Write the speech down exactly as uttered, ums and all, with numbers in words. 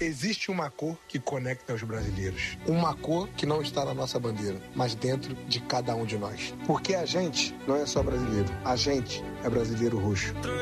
existe uma cor que conecta os brasileiros. Uma cor que não está na nossa bandeira, mas dentro de cada um de nós. Porque a gente não é só brasileiro. A gente é brasileiro roxo.